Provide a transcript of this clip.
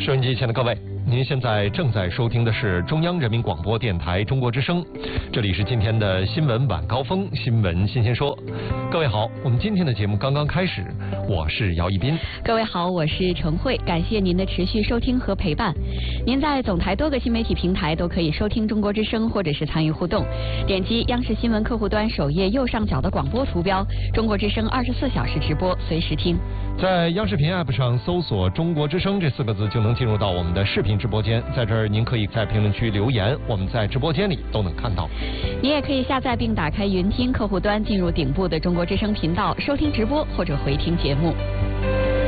收音机前的各位，您现在正在收听的是中央人民广播电台中国之声，这里是今天的新闻晚高峰，新闻新鲜说。各位好，我们今天的节目刚刚开始，我是姚一斌。 各位好，我是程慧，感谢您的持续收听和陪伴。您在总台多个新媒体平台都可以收听中国之声，或者是参与互动。点击央视新闻客户端首页右上角的广播图标，中国之声24小时直播，随时听。 在央视频 App 上搜索中国之声这4个字，就能进入到我们的视频直播间。在这儿您可以在评论区留言，我们在直播间里都能看到。 你也可以下载并打开云听客户端，进入顶部的中国之声频道，收听直播或者回听节目。